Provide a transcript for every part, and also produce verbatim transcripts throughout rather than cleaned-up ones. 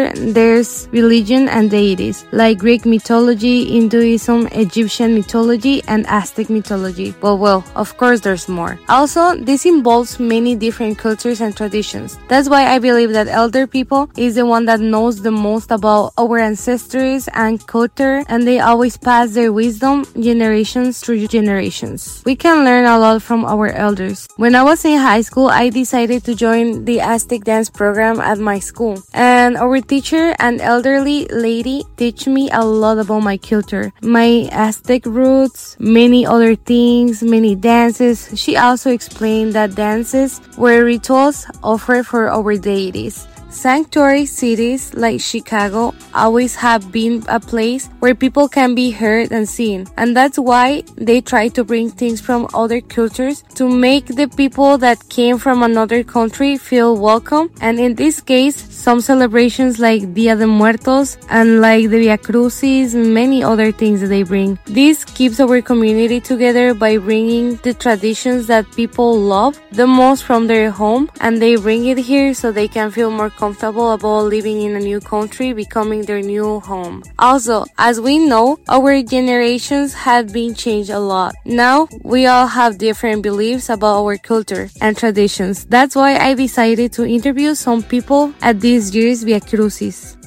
culture, there's religion and deities, like Greek mythology, Hinduism, Egyptian mythology, and Aztec mythology. But well, of course there's more. Also, this involves many different cultures and traditions. That's why I believe that elder people is the one that knows the most about our ancestors and culture, and they always pass their wisdom generations through generations. We can learn a lot from our elders. When I was in high school, I decided to join the Aztec dance program at my school, and our teacher, an elderly lady, teach me a lot about my culture, my Aztec roots, many other things, many dances. She also explained that dances were rituals offered for our deities. Sanctuary cities like Chicago always have been a place where people can be heard and seen, and that's why they try to bring things from other cultures to make the people that came from another country feel welcome. And in this case, some celebrations like Dia de Muertos and like the Via Crucis, many other things that they bring. This keeps our community together by bringing the traditions that people love the most from their home, and they bring it here so they can feel more comfortable about living in a new country, becoming their new home. Also, as we know, our generations have been changed a lot. Now, we all have different beliefs about our culture and traditions. That's why I decided to interview some people at this year's Via Crucis.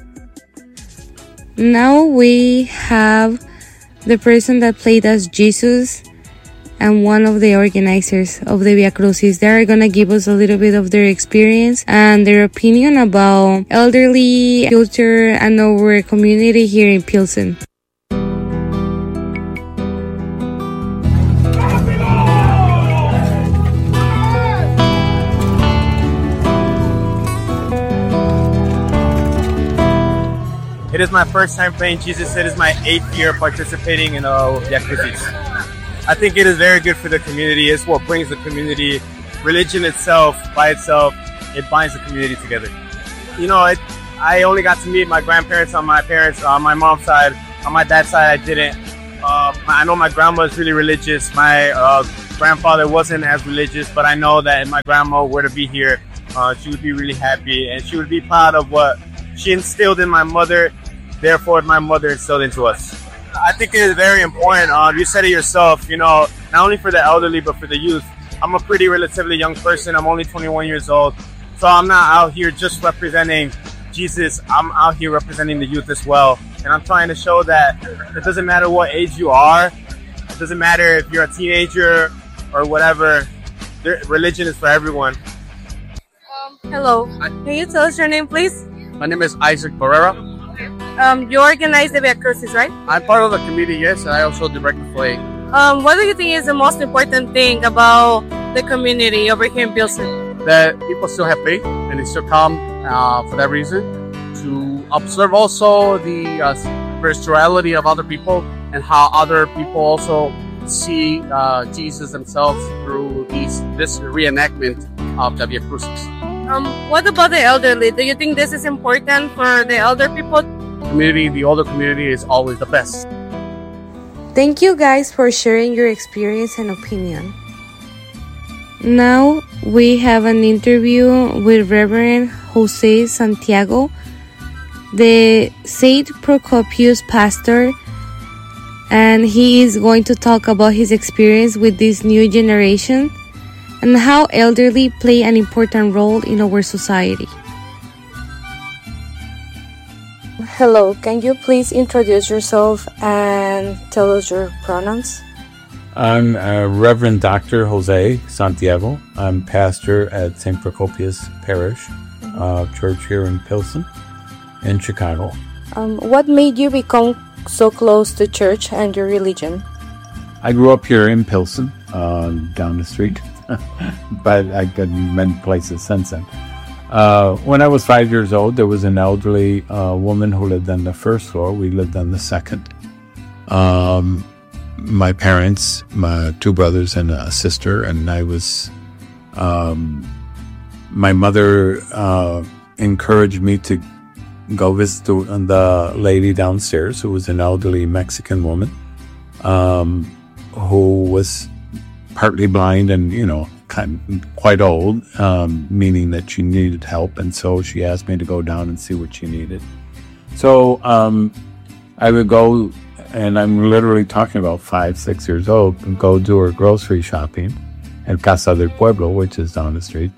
Now we have the person that played as Jesus and one of the organizers of the Via Crucis. They are gonna give us a little bit of their experience and their opinion about elderly culture and our community here in Pilsen. It is my first time playing Jesus. It is my eighth year participating in uh, Via Crucis. I think it is very good for the community. It's what brings the community. Religion itself, by itself, it binds the community together. You know, it, I only got to meet my grandparents on my parents, on my mom's side. On my dad's side, I didn't. Uh, I know my grandma is really religious. My uh, grandfather wasn't as religious, but I know that if my grandma were to be here, uh, she would be really happy, and she would be proud of what she instilled in my mother. Therefore, my mother instilled into us. I think it is very important. Uh, you said it yourself, you know, not only for the elderly, but for the youth. I'm a pretty relatively young person. I'm only twenty-one years old. So I'm not out here just representing Jesus. I'm out here representing the youth as well. And I'm trying to show that it doesn't matter what age you are. It doesn't matter if you're a teenager or whatever. There, religion is for everyone. Um, hello. Can you tell us your name, please? My name is Isaac Barrera. Um, you organize the Via Crucis, right? I'm part of the committee, yes, and I also direct the flag. Um, what do you think is the most important thing about the community over here in Pilsen? That people still have faith and they still come uh, for that reason. To observe also the uh, spirituality of other people and how other people also see uh, Jesus themselves through these this reenactment of the Via Crucis. Um, what about the elderly? Do you think this is important for the elder people? Community, the older community is always the best. Thank you guys for sharing your experience and opinion. Now we have an interview with Reverend Jose Santiago, the Saint Procopius pastor, and he is going to talk about his experience with this new generation and how elderly play an important role in our society. Hello, can you please introduce yourself and tell us your pronouns? I'm uh, Reverend Doctor Jose Santiago. I'm pastor at Saint Procopius Parish, uh, church here in Pilsen, in Chicago. Um, what made you become so close to church and your religion? I grew up here in Pilsen, uh, down the street, but I've been many places since then. Uh, when I was five years old, there was an elderly uh, woman who lived on the first floor. We lived on the second. Um, my parents, my two brothers and a sister, and I was, um, my mother uh, encouraged me to go visit the, the lady downstairs, who was an elderly Mexican woman, um, who was partly blind and, you know, kind quite old, um, meaning that she needed help, and so she asked me to go down and see what she needed. So um, I would go, and I'm literally talking about five, six years old, and go do her grocery shopping at Casa del Pueblo, which is down the street,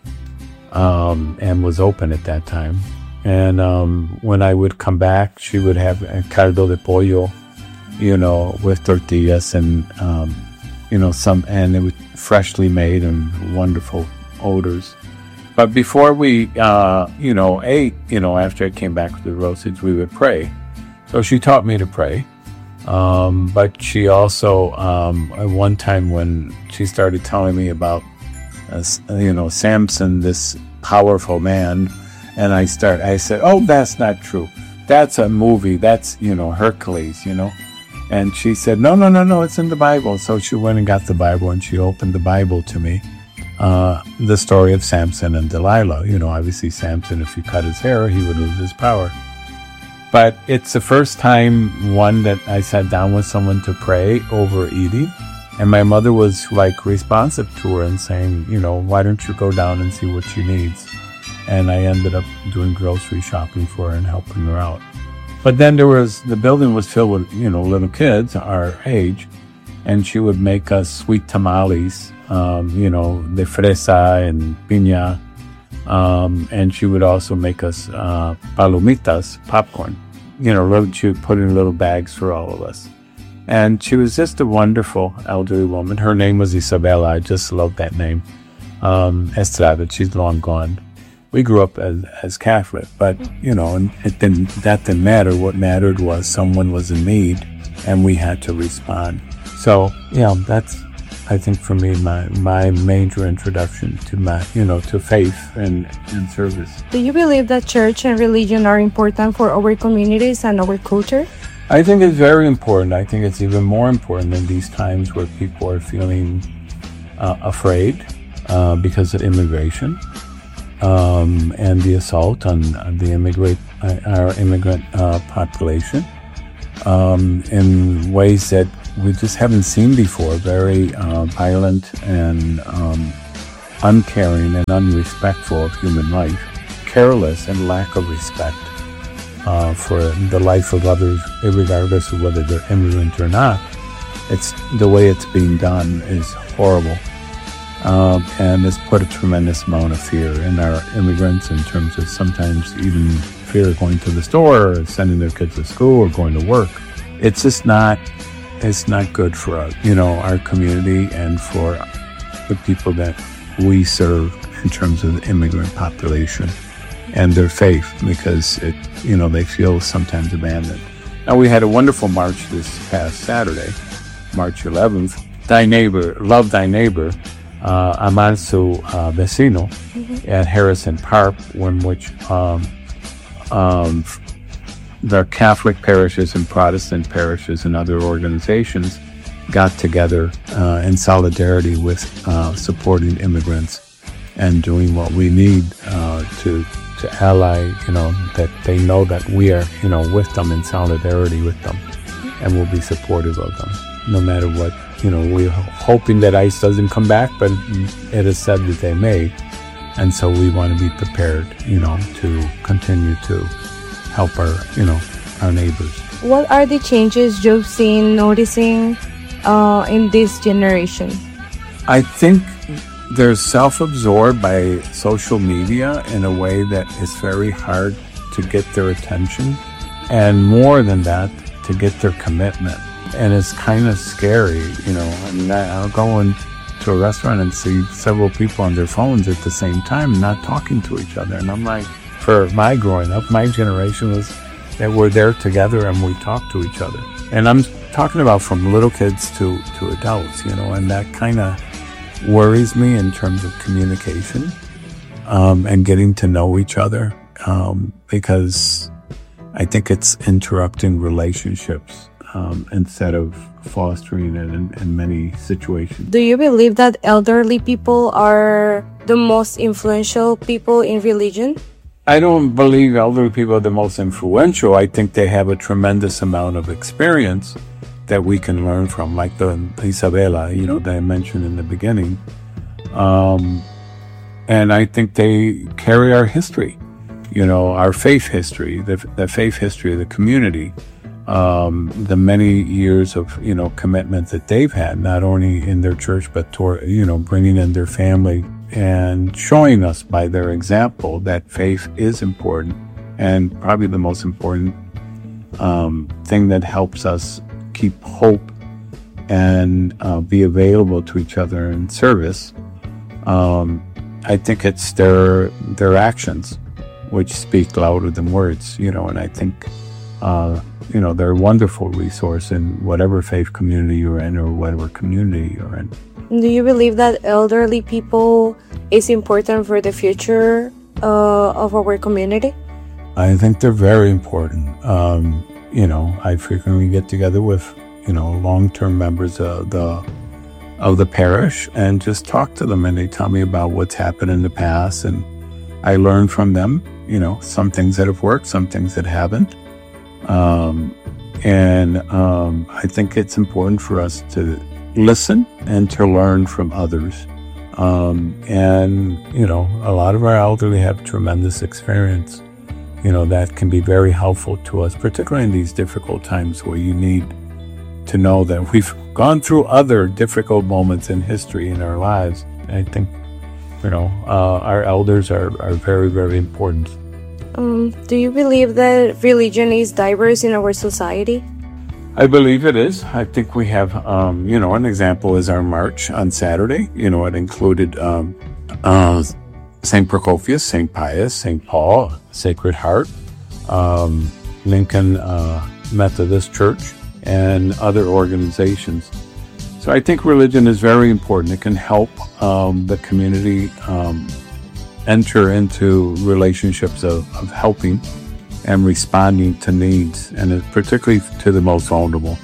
um, and was open at that time. And um, when I would come back, she would have a caldo de pollo, you know, with tortillas and, um, you know, some, and it was freshly made and wonderful odors. But before we, uh, you know, ate, you know, after I came back with the roastage, we would pray. So she taught me to pray. Um, but she also, um, at one time when she started telling me about, uh, you know, Samson, this powerful man, and I start, I said, oh, that's not true. That's a movie. That's, you know, Hercules, you know. And she said, no, no, no, no, it's in the Bible. So she went and got the Bible, and she opened the Bible to me. Uh, the story of Samson and Delilah. You know, obviously Samson, if he cut his hair, he would lose his power. But it's the first time, one, that I sat down with someone to pray over eating. And my mother was like responsive to her and saying, you know, why don't you go down and see what she needs? And I ended up doing grocery shopping for her and helping her out. But then there was, the building was filled with, you know, little kids our age, and she would make us sweet tamales, um, you know, de fresa and piña, um, and she would also make us uh, palomitas, popcorn, you know, little, she would put in little bags for all of us. And she was just a wonderful elderly woman. Her name was Isabella. I just loved that name. Um, Estrada, she's long gone. We grew up as, as Catholic, but, you know, and it didn't, that didn't matter. What mattered was someone was in need, and we had to respond. So, yeah, that's, I think, for me, my, my major introduction to my, you know, to faith and, and service. Do you believe that church and religion are important for our communities and our culture? I think it's very important. I think it's even more important in these times where people are feeling uh, afraid uh, because of immigration. Um, and the assault on, on the immigrant, uh, our immigrant uh, population um, in ways that we just haven't seen before. Very uh, violent and um, uncaring and unrespectful of human life, careless and lack of respect uh, for the life of others, regardless of whether they're immigrant or not. It's the way it's being done is horrible. Um, and it's put a tremendous amount of fear in our immigrants in terms of sometimes even fear of going to the store or sending their kids to school or going to work. It's just not, it's not good for us, you know, our community and for the people that we serve in terms of the immigrant population and their faith, because it, you know, they feel sometimes abandoned. Now, we had a wonderful march this past Saturday, March eleventh. Thy neighbor, love thy neighbor. Uh, Amar su uh, vecino mm-hmm. at Harrison Park, in which um, um, the Catholic parishes and Protestant parishes and other organizations got together uh, in solidarity with uh, supporting immigrants and doing what we need uh, to to ally, you know, that they know that we are, you know, with them, in solidarity with them, and will be supportive of them, no matter what. You know, we're hoping that ICE doesn't come back, but it is said that they may. And so we want to be prepared, you know, to continue to help our, you know, our neighbors. What are the changes you've seen, noticing uh, in this generation? I think they're self-absorbed by social media in a way that is very hard to get their attention. And more than that, to get their commitment. And it's kind of scary, you know. I mean, I, I'll go into a restaurant and see several people on their phones at the same time, not talking to each other. And I'm like, for my growing up, my generation was that we're there together and we talk to each other. And I'm talking about from little kids to, to adults, you know, and that kind of worries me in terms of communication um, and getting to know each other um, because I think it's interrupting relationships. Um, instead of fostering it in, in many situations. Do you believe that elderly people are the most influential people in religion? I don't believe elderly people are the most influential. I think they have a tremendous amount of experience that we can learn from, like the Isabella, you know, that I mentioned in the beginning. Um, and I think they carry our history, you know, our faith history, the, the faith history of the community, um, the many years of, you know, commitment that they've had, not only in their church, but toward, you know, bringing in their family and showing us by their example that faith is important, and probably the most important um, thing that helps us keep hope and uh, be available to each other in service. Um, I think it's their their actions which speak louder than words, you know, and I think, uh, you know, they're a wonderful resource in whatever faith community you're in or whatever community you're in. Do you believe that elderly people is important for the future uh, of our community? I think they're very important. Um, you know, I frequently get together with, you know, long-term members of the of the parish and just talk to them, and they tell me about what's happened in the past, and I learn from them, you know, some things that have worked, some things that haven't. Um, and um, I think it's important for us to listen and to learn from others. Um, and, you know, a lot of our elderly have tremendous experience, you know, that can be very helpful to us, particularly in these difficult times where you need to know that we've gone through other difficult moments in history in our lives. I think, you know, uh, our elders are, are very, very important. Um, do you believe that religion is diverse in our society? I believe it is. I think we have, um, you know, an example is our march on Saturday. You know, it included um, uh, Saint Procopius, Saint Pius, Saint Paul, Sacred Heart, um, Lincoln uh, Methodist Church, and other organizations. So I think religion is very important. It can help um, the community um, enter into relationships of, of helping and responding to needs, and particularly to the most vulnerable,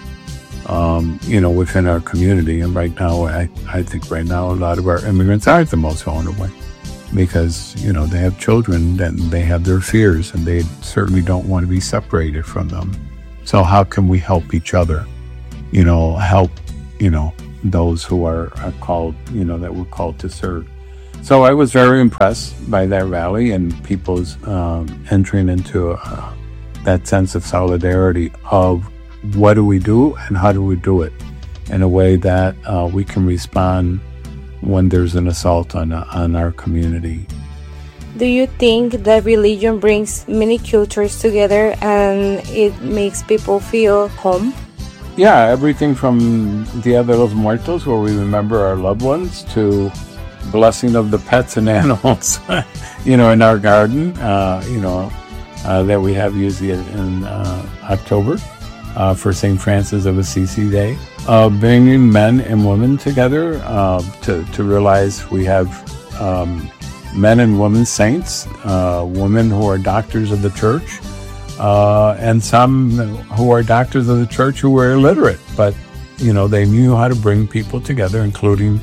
um, you know, within our community. And right now, I, I think right now a lot of our immigrants are the most vulnerable because, you know, they have children and they have their fears, and they certainly don't want to be separated from them. So how can we help each other, you know, help, you know, those who are, are called, you know, that we're called to serve. So I was very impressed by that rally and people's um, entering into uh, that sense of solidarity of what do we do and how do we do it in a way that uh, we can respond when there's an assault on, on our community. Do you think that religion brings many cultures together and it makes people feel home? Yeah, everything from Dia de los Muertos, where we remember our loved ones, to blessing of the pets and animals, you know, in our garden, uh, you know, uh, that we have usually in uh, October uh, for Saint Francis of Assisi Day. Uh, bringing men and women together uh, to, to realize we have um, men and women saints, uh, women who are doctors of the church, uh, and some who are doctors of the church who were illiterate, but, you know, they knew how to bring people together, including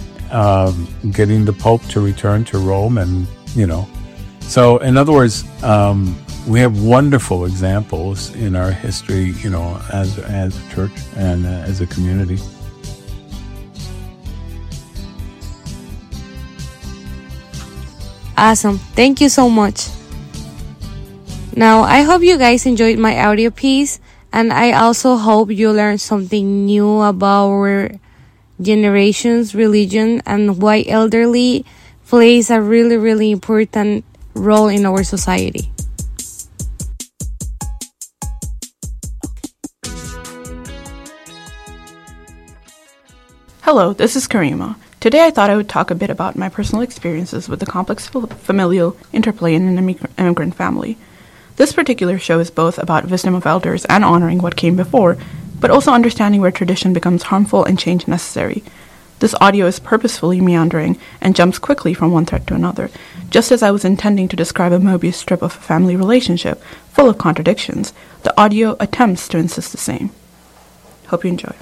um, getting the Pope to return to Rome, and, you know. So, in other words, um, we have wonderful examples in our history, you know, as, as a church and uh, as a community. Awesome. Thank you so much. Now, I hope you guys enjoyed my audio piece, and I also hope you learned something new about our generation's religion and why elderly plays a really, really important role in our society. Hello, this is Karima. Today I thought I would talk a bit about my personal experiences with the complex familial interplay in an immigrant family. This particular show is both about wisdom of elders and honoring what came before, but also understanding where tradition becomes harmful and change necessary. This audio is purposefully meandering and jumps quickly from one thread to another, just as I was intending to describe a Mobius strip of a family relationship full of contradictions. The audio attempts to insist the same. Hope you enjoy.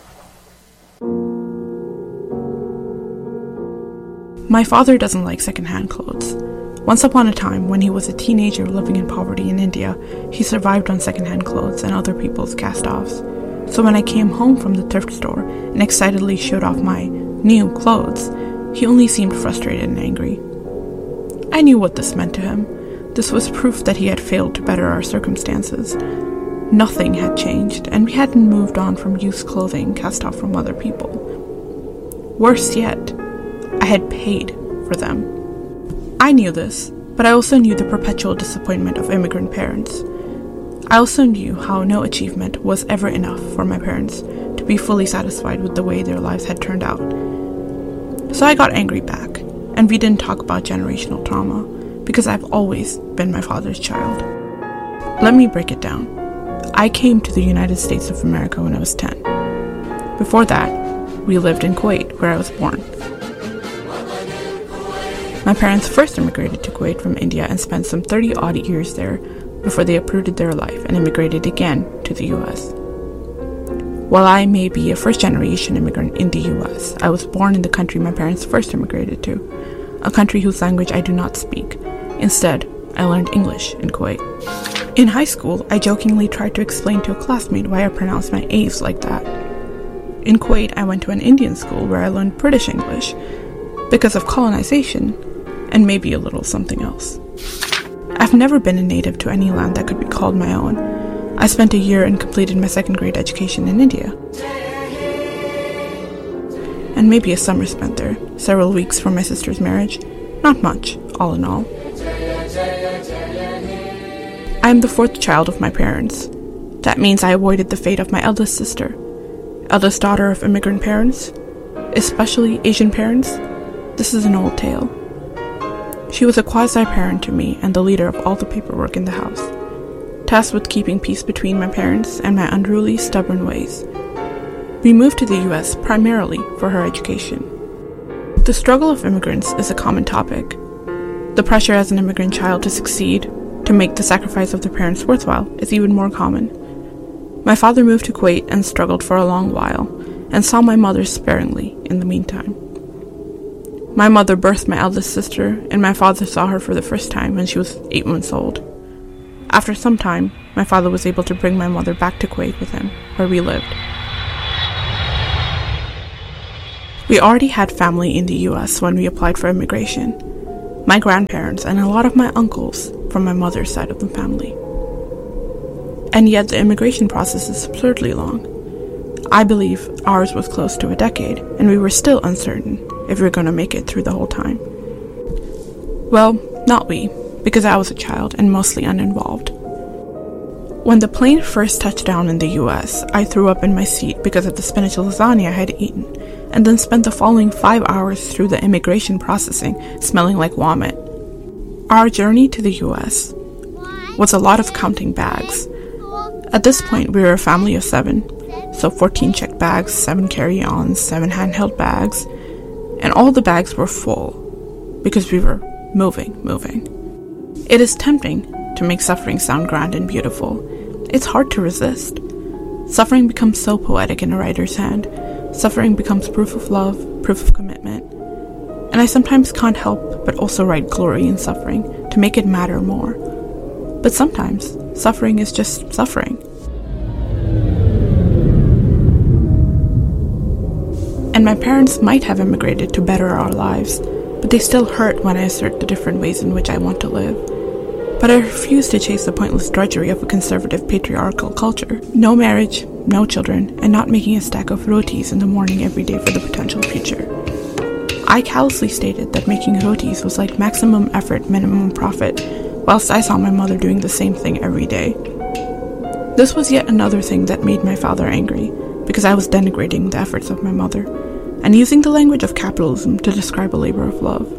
My father doesn't like secondhand clothes. Once upon a time, when he was a teenager living in poverty in India, he survived on secondhand clothes and other people's cast-offs. So when I came home from the thrift store and excitedly showed off my new clothes, he only seemed frustrated and angry. I knew what this meant to him. This was proof that he had failed to better our circumstances. Nothing had changed, and we hadn't moved on from used clothing cast off from other people. Worse yet, I had paid for them. I knew this, but I also knew the perpetual disappointment of immigrant parents. I also knew how no achievement was ever enough for my parents to be fully satisfied with the way their lives had turned out. So I got angry back, and we didn't talk about generational trauma, because I've always been my father's child. Let me break it down. I came to the United States of America when I was ten. Before that, we lived in Kuwait, where I was born. My parents first immigrated to Kuwait from India and spent some thirty-odd years there before they uprooted their life and immigrated again to the U S. While I may be a first-generation immigrant in the U S, I was born in the country my parents first immigrated to, a country whose language I do not speak. Instead, I learned English in Kuwait. In high school, I jokingly tried to explain to a classmate why I pronounced my A's like that. In Kuwait, I went to an Indian school where I learned British English because of colonization and maybe a little something else. I've never been a native to any land that could be called my own. I spent a year and completed my second grade education in India. And maybe a summer spent there, several weeks for my sister's marriage. Not much, all in all. I am the fourth child of my parents. That means I avoided the fate of my eldest sister. Eldest daughter of immigrant parents, especially Asian parents. This is an old tale. She was a quasi-parent to me and the leader of all the paperwork in the house, tasked with keeping peace between my parents and my unruly, stubborn ways. We moved to the U S primarily for her education. The struggle of immigrants is a common topic. The pressure as an immigrant child to succeed, to make the sacrifice of their parents worthwhile, is even more common. My father moved to Kuwait and struggled for a long while, and saw my mother sparingly in the meantime. My mother birthed my eldest sister, and my father saw her for the first time when she was eight months old. After some time, my father was able to bring my mother back to Kuwait with him, where we lived. We already had family in the U S when we applied for immigration. My grandparents and a lot of my uncles from my mother's side of the family. And yet the immigration process is absurdly long. I believe ours was close to a decade, and we were still uncertain if we were going to make it through the whole time. Well, not we, because I was a child and mostly uninvolved. When the plane first touched down in the U S, I threw up in my seat because of the spinach lasagna I had eaten, and then spent the following five hours through the immigration processing smelling like vomit. Our journey to the U S was a lot of counting bags. At this point, we were a family of seven, so fourteen checked bags, seven carry-ons, seven handheld bags, and all the bags were full because we were moving, moving. It is tempting to make suffering sound grand and beautiful. It's hard to resist. Suffering becomes so poetic in a writer's hand. Suffering becomes proof of love, proof of commitment. And I sometimes can't help but also write glory in suffering to make it matter more. But sometimes, suffering is just suffering. And my parents might have immigrated to better our lives, but they still hurt when I assert the different ways in which I want to live. But I refuse to chase the pointless drudgery of a conservative patriarchal culture. No marriage, no children, and not making a stack of rotis in the morning every day for the potential future. I callously stated that making rotis was like maximum effort, minimum profit, whilst I saw my mother doing the same thing every day. This was yet another thing that made my father angry, because I was denigrating the efforts of my mother, and using the language of capitalism to describe a labor of love.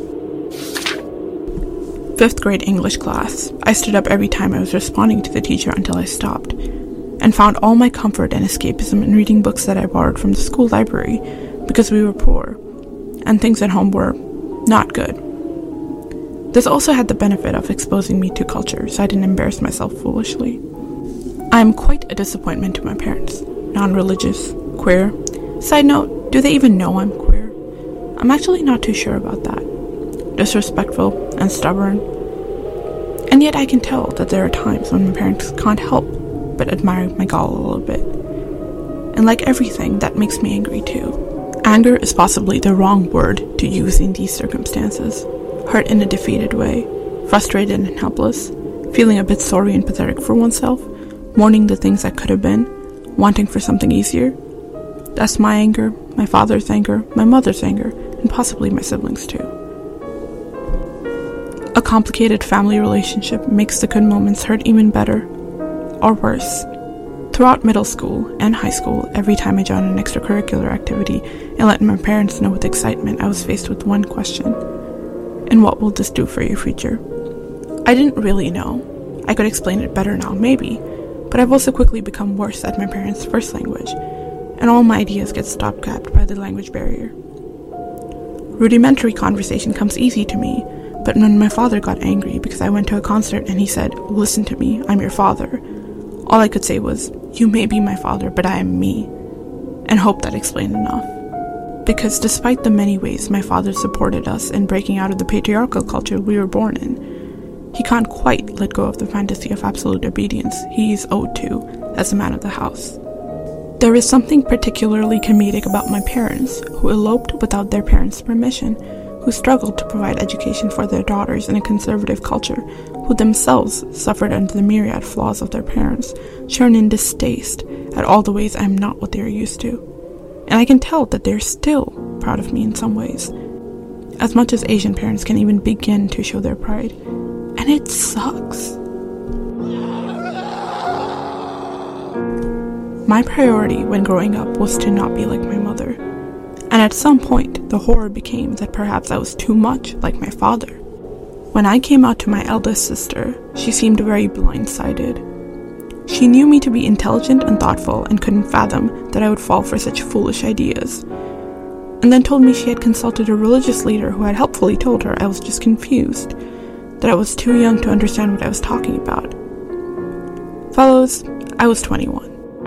Fifth grade English class, I stood up every time I was responding to the teacher until I stopped, and found all my comfort and escapism in reading books that I borrowed from the school library, because we were poor, and things at home were not good. This also had the benefit of exposing me to culture, so I didn't embarrass myself foolishly. I am quite a disappointment to my parents. Non-religious, queer. Side note, do they even know I'm queer? I'm actually not too sure about that. Disrespectful and stubborn. And yet I can tell that there are times when my parents can't help but admire my gall a little bit. And like everything, that makes me angry too. Anger is possibly the wrong word to use in these circumstances. Hurt in a defeated way, frustrated and helpless, feeling a bit sorry and pathetic for oneself, mourning the things that could have been, wanting for something easier. That's my anger, my father's anger, my mother's anger, and possibly my siblings too. A complicated family relationship makes the good moments hurt even better, or worse. Throughout middle school and high school, every time I joined an extracurricular activity and let my parents know with excitement, I was faced with one question: and what will this do for your future? I didn't really know. I could explain it better now, maybe, but I've also quickly become worse at my parents' first language, and all my ideas get stopgapped by the language barrier. Rudimentary conversation comes easy to me, but when my father got angry because I went to a concert and he said, "Listen to me, I'm your father," all I could say was, "You may be my father, but I am me," and hope that explained enough. Because despite the many ways my father supported us in breaking out of the patriarchal culture we were born in, he can't quite let go of the fantasy of absolute obedience he is owed to as the man of the house. There is something particularly comedic about my parents, who eloped without their parents' permission, who struggled to provide education for their daughters in a conservative culture, who themselves suffered under the myriad flaws of their parents, churn in distaste at all the ways I'm not what they're used to. And I can tell that they're still proud of me in some ways, as much as Asian parents can even begin to show their pride. And it sucks. My priority when growing up was to not be like my mother. And at some point, the horror became that perhaps I was too much like my father. When I came out to my eldest sister, she seemed very blindsided. She knew me to be intelligent and thoughtful and couldn't fathom that I would fall for such foolish ideas. And then told me she had consulted a religious leader who had helpfully told her I was just confused, that I was too young to understand what I was talking about. Fellows, I was twenty-one.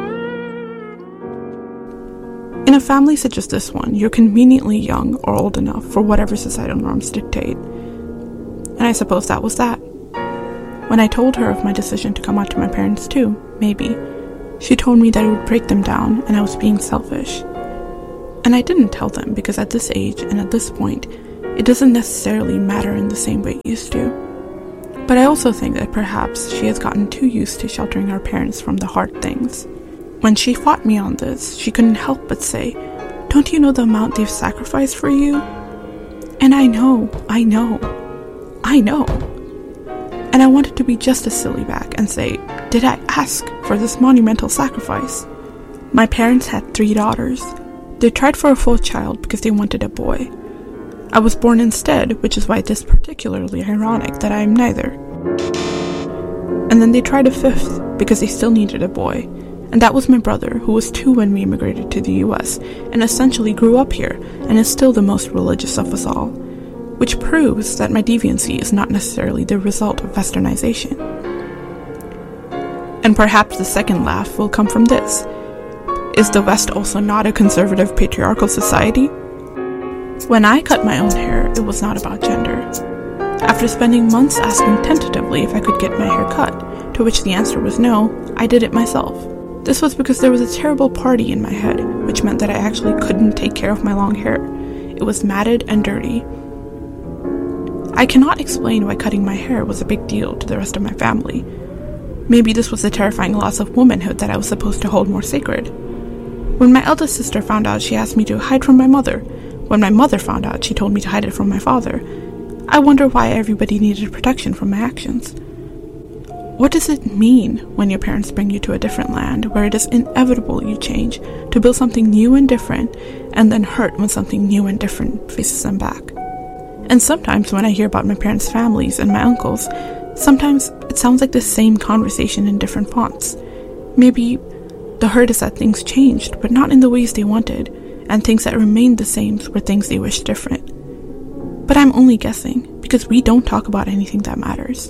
In a family such as this one, you're conveniently young or old enough for whatever societal norms dictate. And I suppose that was that. When I told her of my decision to come out to my parents too, maybe, she told me that it would break them down and I was being selfish. And I didn't tell them because at this age and at this point, it doesn't necessarily matter in the same way it used to. But I also think that perhaps she has gotten too used to sheltering our parents from the hard things. When she fought me on this, she couldn't help but say, "Don't you know the amount they've sacrificed for you?" And I know, I know, I know. And I wanted to be just as silly back and say, did I ask for this monumental sacrifice? My parents had three daughters. They tried for a fourth child because they wanted a boy. I was born instead, which is why it is particularly ironic that I am neither. And then they tried a fifth because they still needed a boy. And that was my brother, who was two when we immigrated to the U S, and essentially grew up here, and is still the most religious of us all. Which proves that my deviancy is not necessarily the result of westernization. And perhaps the second laugh will come from this. Is the West also not a conservative patriarchal society? When I cut my own hair, it was not about gender. After spending months asking tentatively if I could get my hair cut, to which the answer was no, I did it myself. This was because there was a terrible party in my head, which meant that I actually couldn't take care of my long hair. It was matted and dirty. I cannot explain why cutting my hair was a big deal to the rest of my family. Maybe this was the terrifying loss of womanhood that I was supposed to hold more sacred. When my eldest sister found out, she asked me to hide from my mother. When my mother found out, she told me to hide it from my father. I wonder why everybody needed protection from my actions. What does it mean when your parents bring you to a different land where it is inevitable you change to build something new and different, and then hurt when something new and different faces them back? And sometimes when I hear about my parents' families and my uncles, sometimes it sounds like the same conversation in different fonts. Maybe the hurt is that things changed, but not in the ways they wanted, and things that remained the same were things they wished different. But I'm only guessing, because we don't talk about anything that matters.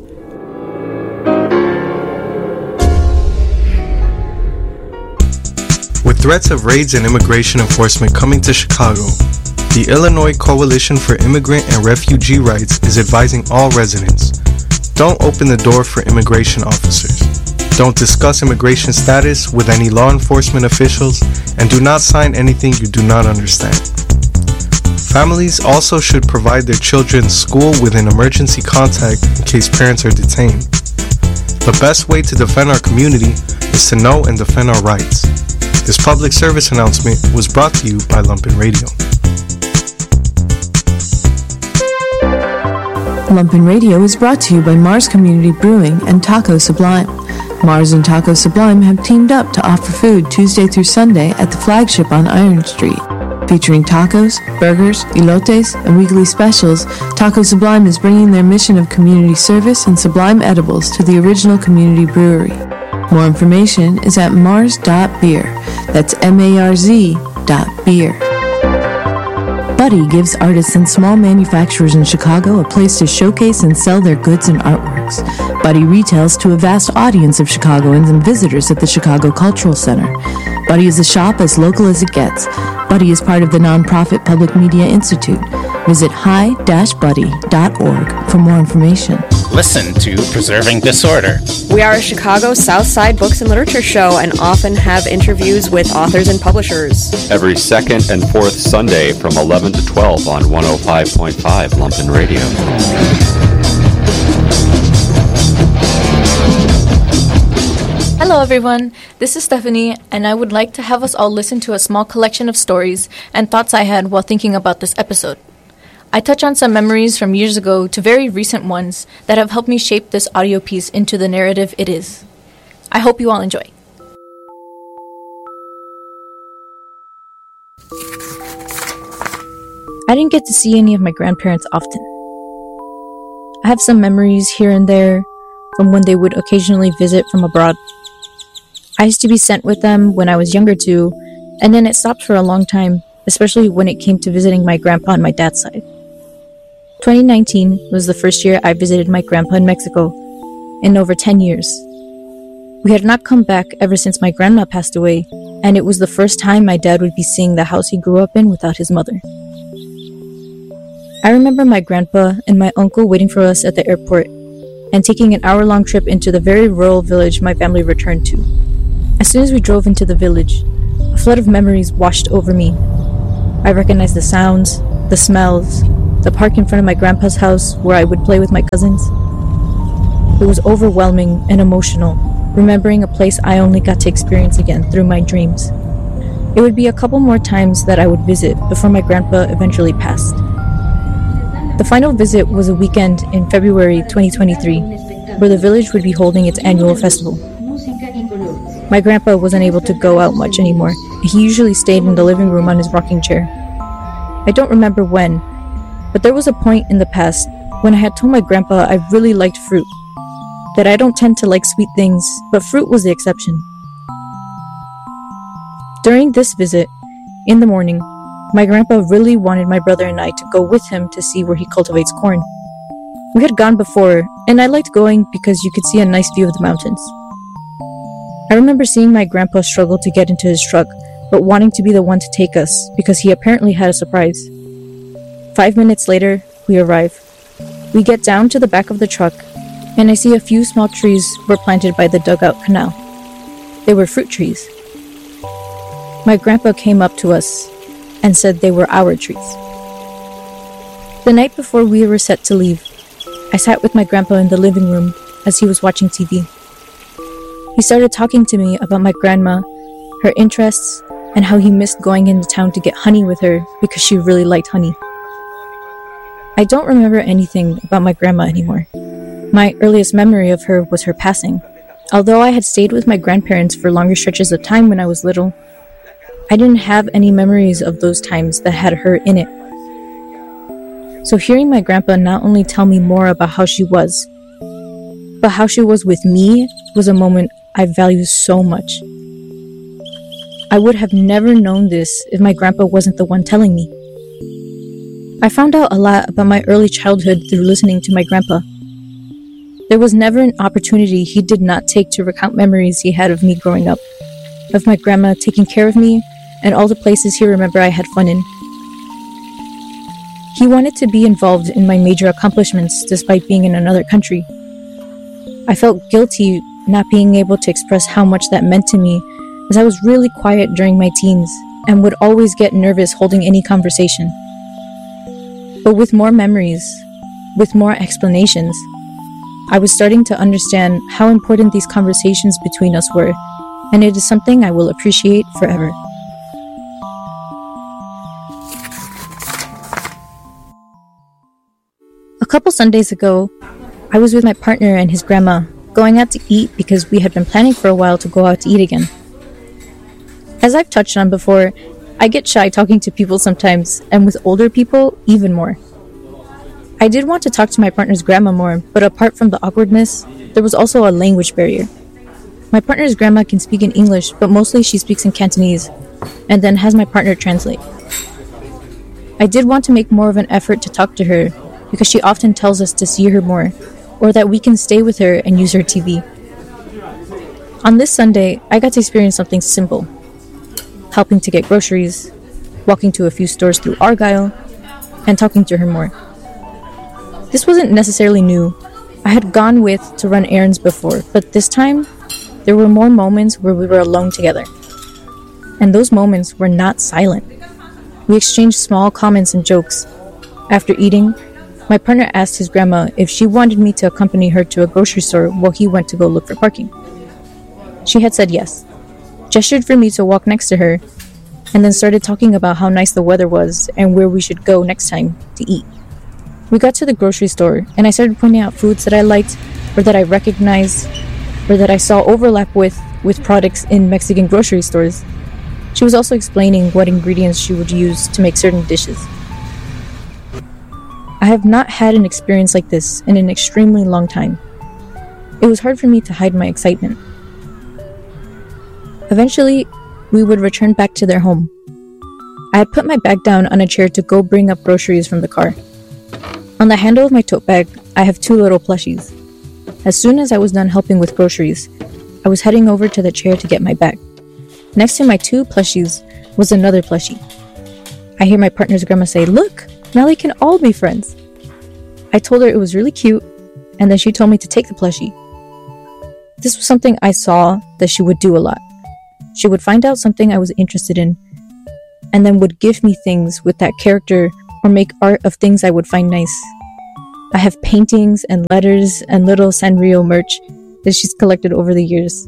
With threats of raids and immigration enforcement coming to Chicago, the Illinois Coalition for Immigrant and Refugee Rights is advising all residents, don't open the door for immigration officers. Don't discuss immigration status with any law enforcement officials, and do not sign anything you do not understand. Families also should provide their children school with an emergency contact in case parents are detained. The best way to defend our community is to know and defend our rights. This public service announcement was brought to you by Lumpen Radio. Lumpen Radio is brought to you by Mars Community Brewing and Taco Sublime. Mars and Taco Sublime have teamed up to offer food Tuesday through Sunday at the flagship on Iron Street. Featuring tacos, burgers, elotes, and weekly specials, Taco Sublime is bringing their mission of community service and sublime edibles to the original community brewery. More information is at mars dot beer. That's M A R Z dot beer. Buddy gives artists and small manufacturers in Chicago a place to showcase and sell their goods and artworks. Buddy retails to a vast audience of Chicagoans and visitors at the Chicago Cultural Center. Buddy is a shop as local as it gets. Buddy is part of the nonprofit Public Media Institute. Visit hi dash buddy dot org for more information. Listen to Preserving Disorder. We are a Chicago Southside Books and Literature show and often have interviews with authors and publishers. Every second and fourth Sunday from eleven to twelve on one oh five point five Lumpen Radio. Hello everyone, this is Stephanie, and I would like to have us all listen to a small collection of stories and thoughts I had while thinking about this episode. I touch on some memories from years ago to very recent ones that have helped me shape this audio piece into the narrative it is. I hope you all enjoy. I didn't get to see any of my grandparents often. I have some memories here and there from when they would occasionally visit from abroad. I used to be sent with them when I was younger too, and then it stopped for a long time, especially when it came to visiting my grandpa on my dad's side. twenty nineteen was the first year I visited my grandpa in Mexico, in over ten years. We had not come back ever since my grandma passed away, and it was the first time my dad would be seeing the house he grew up in without his mother. I remember my grandpa and my uncle waiting for us at the airport, and taking an hour-long trip into the very rural village my family returned to. As soon as we drove into the village, a flood of memories washed over me. I recognized the sounds, the smells, the park in front of my grandpa's house where I would play with my cousins. It was overwhelming and emotional, remembering a place I only got to experience again through my dreams. It would be a couple more times that I would visit before my grandpa eventually passed. The final visit was a weekend in February twenty twenty-three, where the village would be holding its annual festival. My grandpa wasn't able to go out much anymore. He usually stayed in the living room on his rocking chair. I don't remember when, but there was a point in the past when I had told my grandpa I really liked fruit, that I don't tend to like sweet things, but fruit was the exception. During this visit, in the morning, my grandpa really wanted my brother and I to go with him to see where he cultivates corn. We had gone before, and I liked going because you could see a nice view of the mountains. I remember seeing my grandpa struggle to get into his truck, but wanting to be the one to take us because he apparently had a surprise. Five minutes later, we arrive. We get down to the back of the truck, and I see a few small trees were planted by the dugout canal. They were fruit trees. My grandpa came up to us and said they were our trees. The night before we were set to leave, I sat with my grandpa in the living room as he was watching T V. He started talking to me about my grandma, her interests, and how he missed going into town to get honey with her because she really liked honey. I don't remember anything about my grandma anymore. My earliest memory of her was her passing. Although I had stayed with my grandparents for longer stretches of time when I was little, I didn't have any memories of those times that had her in it. So hearing my grandpa not only tell me more about how she was, but how she was with me was a moment I value so much. I would have never known this if my grandpa wasn't the one telling me. I found out a lot about my early childhood through listening to my grandpa. There was never an opportunity he did not take to recount memories he had of me growing up, of my grandma taking care of me, and all the places he remembered I had fun in. He wanted to be involved in my major accomplishments despite being in another country. I felt guilty not being able to express how much that meant to me, as I was really quiet during my teens and would always get nervous holding any conversation. But with more memories, with more explanations, I was starting to understand how important these conversations between us were, and it is something I will appreciate forever. A couple Sundays ago, I was with my partner and his grandma, going out to eat because we had been planning for a while to go out to eat again. As I've touched on before, I get shy talking to people sometimes, and with older people, even more. I did want to talk to my partner's grandma more, but apart from the awkwardness, there was also a language barrier. My partner's grandma can speak in English, but mostly she speaks in Cantonese, and then has my partner translate. I did want to make more of an effort to talk to her, because she often tells us to see her more, or that we can stay with her and use her T V. On this Sunday, I got to experience something simple. Helping to get groceries, walking to a few stores through Argyle, and talking to her more. This wasn't necessarily new. I had gone with to run errands before, but this time, there were more moments where we were alone together. And those moments were not silent. We exchanged small comments and jokes. After eating, my partner asked his grandma if she wanted me to accompany her to a grocery store while he went to go look for parking. She had said yes, gestured for me to walk next to her, and then started talking about how nice the weather was and where we should go next time to eat. We got to the grocery store, and I started pointing out foods that I liked, or that I recognized, or that I saw overlap with, with products in Mexican grocery stores. She was also explaining what ingredients she would use to make certain dishes. I have not had an experience like this in an extremely long time. It was hard for me to hide my excitement. Eventually, we would return back to their home. I had put my bag down on a chair to go bring up groceries from the car. On the handle of my tote bag, I have two little plushies. As soon as I was done helping with groceries, I was heading over to the chair to get my bag. Next to my two plushies was another plushie. I hear my partner's grandma say, "Look, now they can all be friends." I told her it was really cute, and then she told me to take the plushie. This was something I saw that she would do a lot. She would find out something I was interested in, and then would give me things with that character or make art of things I would find nice. I have paintings and letters and little Sanrio merch that she's collected over the years.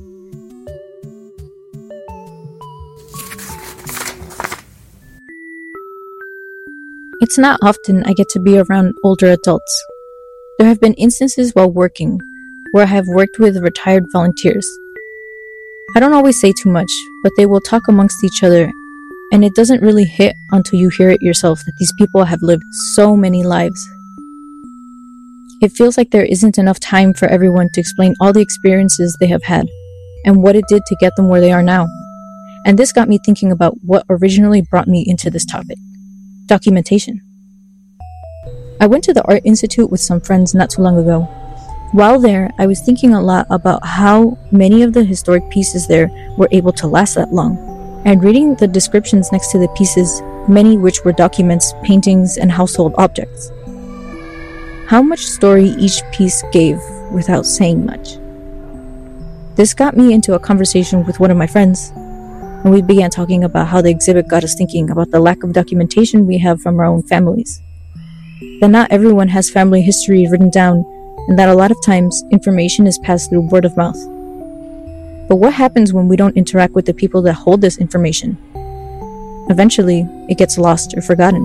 It's not often I get to be around older adults. There have been instances while working where I have worked with retired volunteers. I don't always say too much, but they will talk amongst each other, and it doesn't really hit until you hear it yourself that these people have lived so many lives. It feels like there isn't enough time for everyone to explain all the experiences they have had and what it did to get them where they are now. And this got me thinking about what originally brought me into this topic: documentation. I went to the Art Institute with some friends not too long ago. While there, I was thinking a lot about how many of the historic pieces there were able to last that long, and reading the descriptions next to the pieces, many which were documents, paintings, and household objects. How much story each piece gave without saying much. This got me into a conversation with one of my friends, and we began talking about how the exhibit got us thinking about the lack of documentation we have from our own families. That not everyone has family history written down, and that a lot of times information is passed through word of mouth. But what happens when we don't interact with the people that hold this information? Eventually, it gets lost or forgotten.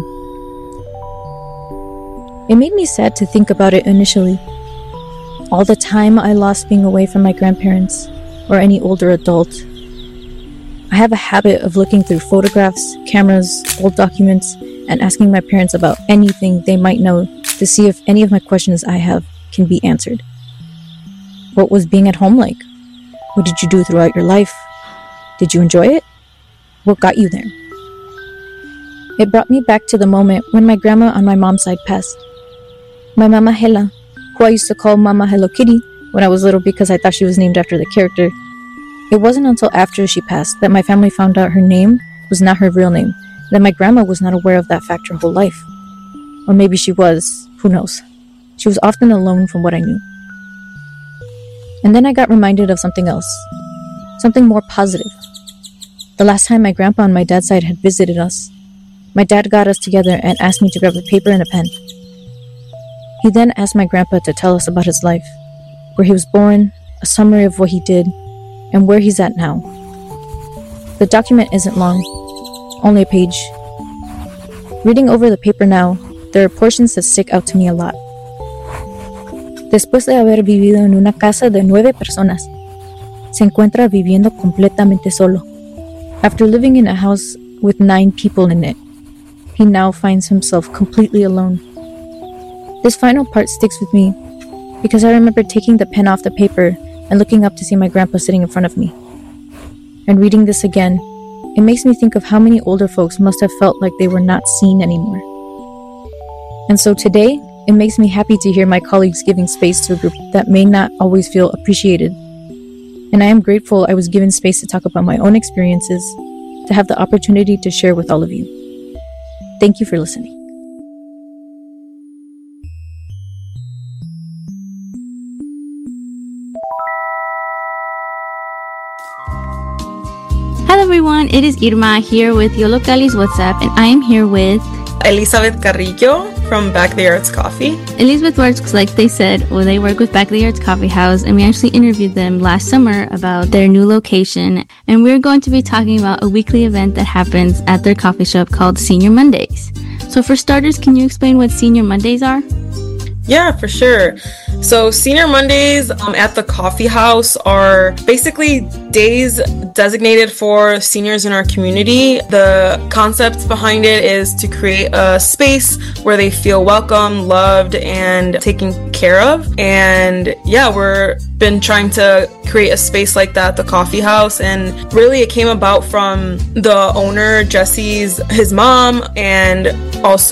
It made me sad to think about it initially. All the time I lost being away from my grandparents or any older adult. I have a habit of looking through photographs, cameras, old documents, and asking my parents about anything they might know to see if any of my questions I have can be answered. What was being at home like? What did you do throughout your life? Did you enjoy it? What got you there? It brought me back to the moment when my grandma on my mom's side passed. My Mama Hela, who I used to call Mama Hello Kitty when I was little because I thought she was named after the character. It wasn't until after she passed that my family found out her name was not her real name, that my grandma was not aware of that fact her whole life. Or maybe she was, who knows. She was often alone from what I knew. And then I got reminded of something else. Something more positive. The last time my grandpa on my dad's side had visited us, my dad got us together and asked me to grab a paper and a pen. He then asked my grandpa to tell us about his life, where he was born, a summary of what he did, and where he's at now. The document isn't long, only a page. Reading over the paper now, there are portions that stick out to me a lot. Después de haber vivido en una casa de nueve personas, se encuentra viviendo completamente solo. After living in a house with nine people in it, he now finds himself completely alone. This final part sticks with me because I remember taking the pen off the paper and looking up to see my grandpa sitting in front of me. And reading this again, it makes me think of how many older folks must have felt like they were not seen anymore. And so today, it makes me happy to hear my colleagues giving space to a group that may not always feel appreciated. And I am grateful I was given space to talk about my own experiences, to have the opportunity to share with all of you. Thank you for listening. Hello everyone, it is Irma here with Yolo Cali's WhatsApp, and I am here with Elizabeth Carrillo from Back the Arts Coffee. Elizabeth works, like they said, well, they work with Back the Arts Coffee House, and we actually interviewed them last summer about their new location, and we're going to be talking about a weekly event that happens at their coffee shop called Senior Mondays. So for starters, can you explain what Senior Mondays are? Yeah, for sure. So Senior Mondays um, at the coffee house are basically days designated for seniors in our community. The concept behind it is to create a space where they feel welcome, loved, and taken care of. And yeah, we're been trying to create a space like that at the coffee house, and really it came about from the owner, Jesse's, his mom, and also